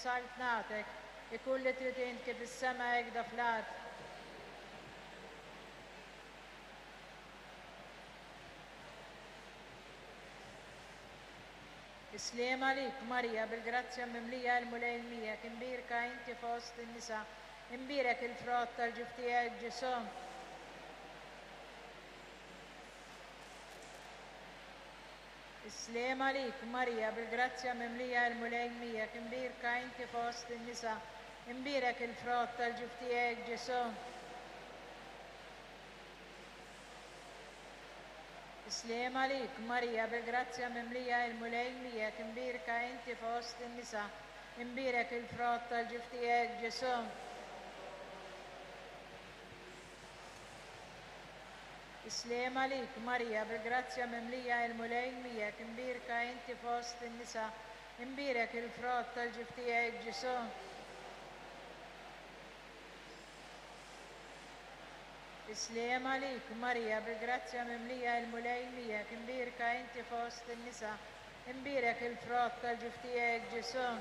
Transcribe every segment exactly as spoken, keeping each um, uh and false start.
صنعتك بكل تريدينك في السماء يقدر فلات. سلام عليك ماريا بالجراتيا مملية الملائمية كمبيرك انت في وسط النساء امبيرك الفراطة الجفتيات جسوم. السلام عليك ماريا بالجراتيا مملية الملائمية كمبيرك انت في وسط النساء امبيرك الفراطة الجفتيات جسوم. السلام عليك ماريا بالجراتيا مملية الملائمية كمبيرك انت في وسط النساء امبيرك الفراطة الجفتيات جسوم. السلام عليك ماريا بالجراتيا مملية الملائمية كمبيرك انت في وسط النساء امبيرك الفراطة الجفتيات جسوم. السلام عليك ماريا بالجراتيا مملية الملائمية كمبيرك انت في وسط النساء امبيرك الفراطة الجفتيات جسوم.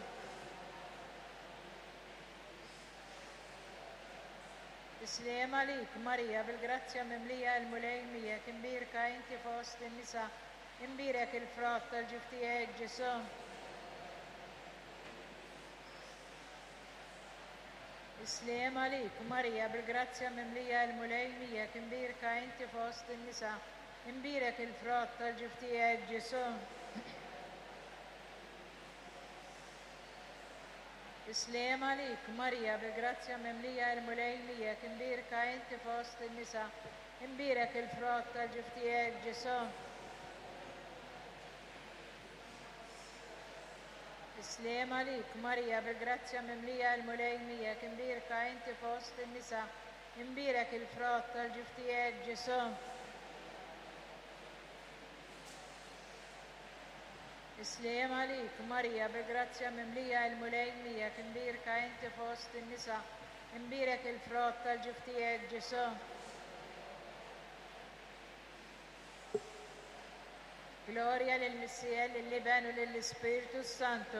السلام عليك ماريا بالجراتيا مملية الملائمية كمبيرك انت في وسط النساء امبيرك الفراطة الجفتيات جسوم. السلام عليك ماريا بالجراتيا مملية الملائمية كمبيرك انت في وسط النساء امبيرك الفراطة الجفتيات جسوم. السلام عليك ماريا بالجراتيا مملية الملائمية كمبيرك انت في وسط النساء امبيرك الفراطة الجفتيات جسوم. السلام عليك ماريا بالجراتيا مملية الملائمية كمبيرك انت في وسط النساء امبيرك الفراطة الجفتيات جسوم. السلام عليك ماريا بالجراتيا مملية الملائمية كمبيرك انت في وسط النساء امبيرك الفراطة الجفتيات جسوم. Gloria al Cielo, all'Ibano, all'Spirito Santo.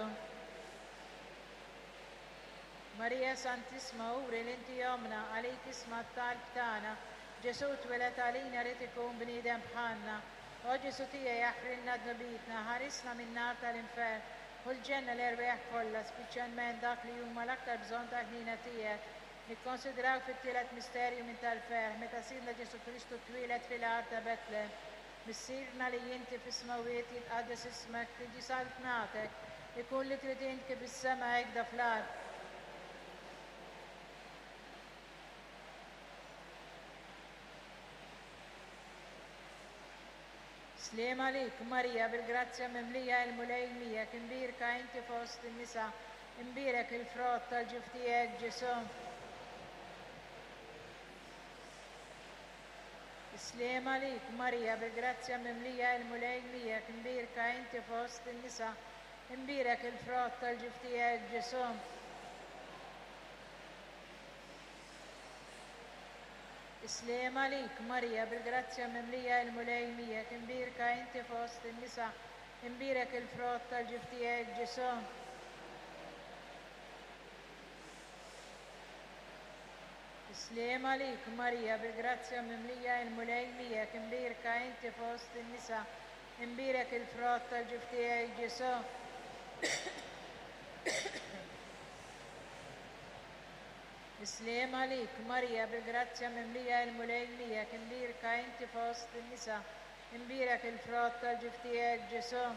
Maria Santissima, ora lenti يومنا عليك اسم الطالب تاعنا جسو اتولدت علينا ريتكم بنيدم حالنا وجسوتية يحرلنا ذنوبيتنا هارسنا من نار الانفاق والجنة الارواح كلها سبيتشان من ذاك اليوم ملكتا بزون تهنينتية نكونسيدراو في التلات مستيريو من تالفاح متى سيدنا جسو كريستو تويلت في الارض بتلم مسيرنا لينت في سماويتي يتقدس اسمك تجي سلطنتك يكون لك ردينك بالسماء يقدر فلات. سلام عليك ماريا بالجراتيا مملية الملائمية كمبيرك انت في وسط النساء امبيرك الفراطة الجفتيات جسوم. السلام عليك ماريا بالجراتيا مملية الملائمية كمبيرك انت في وسط النساء امبيرك الفراطة الجفتيات جسوم. السلام عليك ماريا بالجراتيا مملية الملائمية كمبيرك انت في وسط النساء امبيرك الفراطة الجفتيات جسوم. السلام عليك ماريا بالجراتيا مملية الملائمية كمبيرك انت في وسط النساء امبيرك الفراطة الجفتيات جسوم. السلام عليك ماريا بالجراتيا مملية الملائمية كمبيرك انت في وسط النساء امبيرك الفراطة الجفتيات جسوم.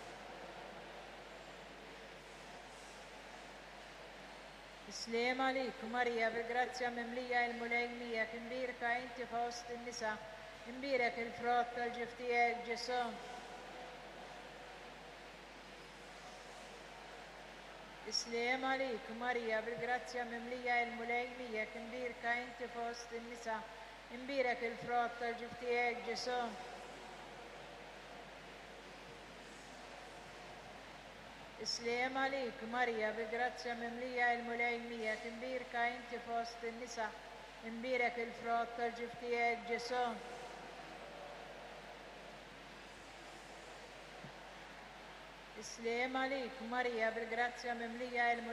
السلام عليك ماريا بالجراتيا مملية الملائمية كمبيرك انت في وسط النساء امبيرك الفراطة الجفتيات جسوم. السلام عليك ماريا بالجراتيا مملية الملائمية كمبيرك انت في وسط النساء امبيرك الفراطة الجفتيات جسوم. السلام عليك ماريا بالجراتيا مملية الملائمية كمبيرك انت في وسط النساء امبيرك الفراطة الجفتيات جسوم. السلام عليك ماريا بالجراتيا مملية